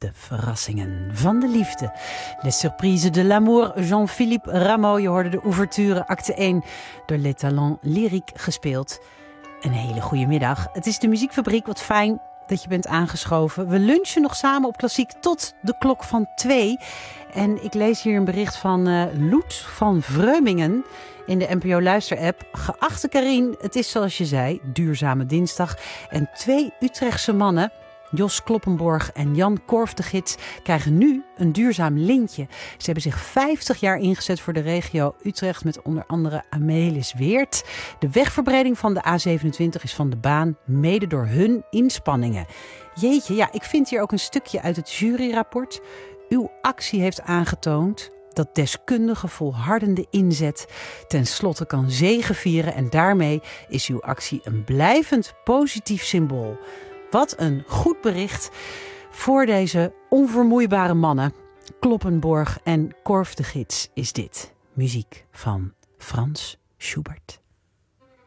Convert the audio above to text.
De verrassingen van de liefde. Les surprises de l'amour. Jean-Philippe Rameau. Je hoorde de ouverture acte 1 door Les Talents Lyriques gespeeld. Een hele goede middag. Het is de Muziekfabriek. Wat fijn dat je bent aangeschoven. We lunchen nog samen op Klassiek tot de klok van 2. En ik lees hier een bericht van Loet van Vreumingen in de NPO Luister-app. Geachte Karien, het is zoals je zei, duurzame dinsdag. En 2 Utrechtse mannen, Jos Kloppenborg en Jan Korf de Gids, krijgen nu een duurzaam lintje. Ze hebben zich 50 jaar ingezet voor de regio Utrecht met onder andere Amelis Weert. De wegverbreding van de A27 is van de baan, mede door hun inspanningen. Jeetje, ja, ik vind hier ook een stukje uit het juryrapport. Uw actie heeft aangetoond dat deskundige volhardende inzet tenslotte kan zegevieren en daarmee is uw actie een blijvend positief symbool. Wat een goed bericht voor deze onvermoeibare mannen. Kloppenborg en Korf de Gids is dit. Muziek van Frans Schubert.